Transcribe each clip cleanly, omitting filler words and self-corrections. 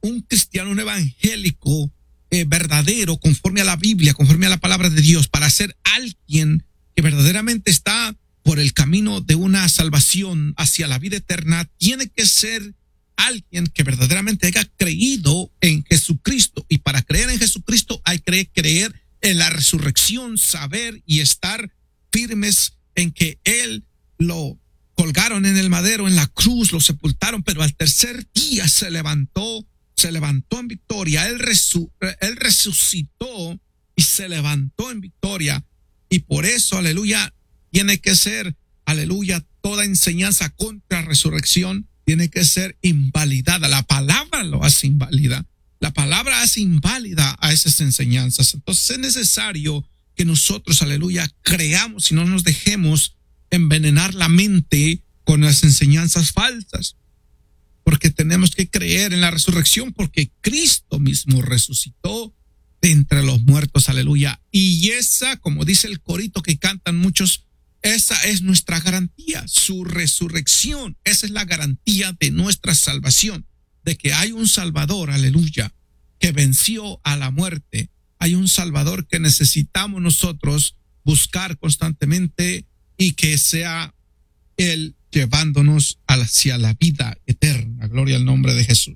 un cristiano, un evangélico verdadero, conforme a la Biblia, conforme a la palabra de Dios, para ser alguien que verdaderamente está por el camino de una salvación hacia la vida eterna, tiene que ser alguien que verdaderamente haya creído en Jesucristo. Y para creer en Jesucristo hay que creer en la resurrección, saber y estar firmes en que Él lo colgaron en el madero, en la cruz, lo sepultaron, pero al tercer día se levantó en victoria. Él resucitó y se levantó en victoria. Y por eso, aleluya, tiene que ser, aleluya, toda enseñanza contra resurrección tiene que ser invalidada. La palabra lo hace inválida. La palabra hace inválida a esas enseñanzas. Entonces es necesario que nosotros, aleluya, creamos y no nos dejemos envenenar la mente con las enseñanzas falsas. Porque tenemos que creer en la resurrección, porque Cristo mismo resucitó de entre los muertos, aleluya. Y esa, como dice el corito que cantan muchos, esa es nuestra garantía, su resurrección. Esa es la garantía de nuestra salvación, de que hay un Salvador, aleluya, que venció a la muerte. Hay un Salvador que necesitamos nosotros buscar constantemente y que sea Él llevándonos hacia la vida eterna. Gloria al nombre de Jesús.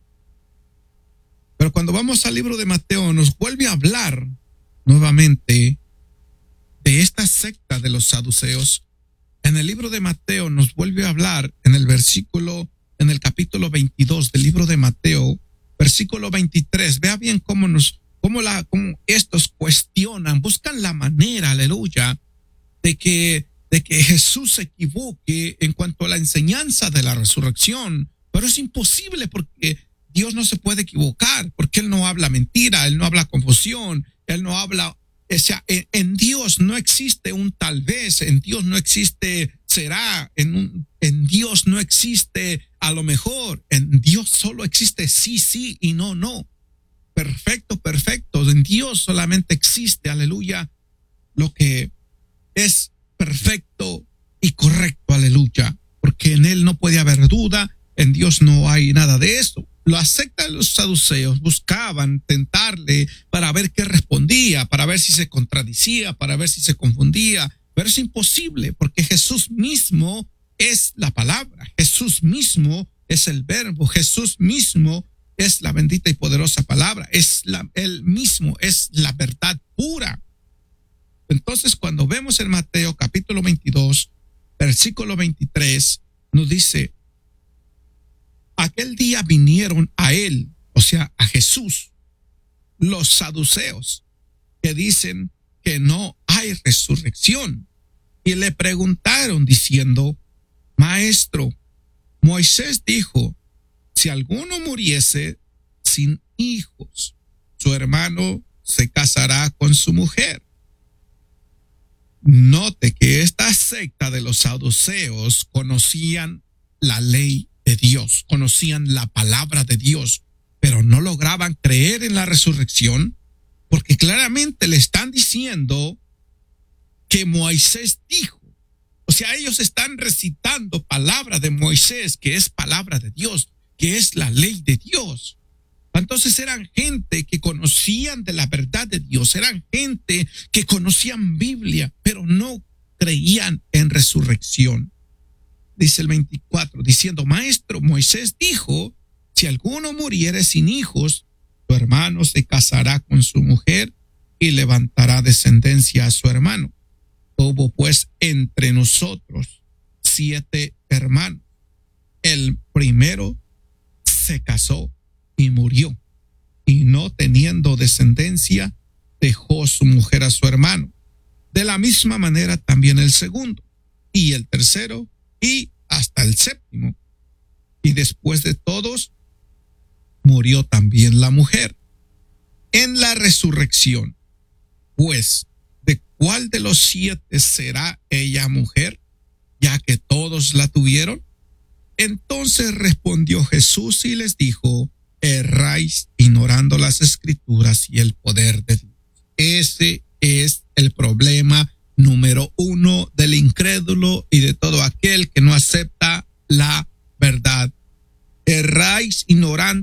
Pero cuando vamos al libro de Mateo, nos vuelve a hablar nuevamente de esta secta de los saduceos. En el libro de Mateo nos vuelve a hablar en el capítulo 22 del libro de Mateo, versículo 23. Vea bien cómo estos cuestionan, buscan la manera, aleluya, de que Jesús se equivoque en cuanto a la enseñanza de la resurrección. Pero es imposible, porque Dios no se puede equivocar, porque Él no habla mentira, Él no habla confusión, Él no habla, o sea, en Dios no existe un tal vez, en Dios no existe será, en Dios no existe a lo mejor, en Dios solo existe sí, sí y no, no. Perfecto, perfecto. En Dios solamente existe, aleluya, lo que es perfecto y correcto, aleluya, porque en Él no puede haber duda, en Dios no hay nada de eso. La secta de los saduceos buscaban tentarle para ver qué respondía, para ver si se contradecía, para ver si se confundía, pero es imposible, porque Jesús mismo es la palabra, Jesús mismo es el verbo, Jesús mismo es la bendita y poderosa palabra, Él mismo es la verdad pura. Entonces, cuando vemos en Mateo capítulo 22, versículo 23, nos dice: aquel día vinieron a Él, o sea, a Jesús, los saduceos, que dicen que no hay resurrección, y le preguntaron diciendo: Maestro, Moisés dijo, si alguno muriese sin hijos, su hermano se casará con su mujer. Note que esta secta de los saduceos conocían la ley de Dios, conocían la palabra de Dios, pero no lograban creer en la resurrección, porque claramente le están diciendo que Moisés dijo. O sea, ellos están recitando palabra de Moisés, que es palabra de Dios, que es la ley de Dios. Entonces eran gente que conocían de la verdad de Dios, eran gente que conocían Biblia, pero no creían en resurrección. Dice el 24, diciendo: Maestro, Moisés dijo, si alguno muriere sin hijos, su hermano se casará con su mujer y levantará descendencia a su hermano. Hubo pues entre nosotros 7 hermanos. El primero se casó y murió, y no teniendo descendencia, dejó su mujer a su hermano. De la misma manera también el segundo, y el tercero, y hasta el séptimo. Y después de todos, murió también la mujer. En la resurrección, pues, ¿de cuál de los 7 será ella mujer, ya que todos la tuvieron? Entonces respondió Jesús y les dijo: erráis ignorando las escrituras y el poder de Dios. Ese es el problema número 1 del incrédulo y de todo aquel que no acepta la verdad. Erráis ignorando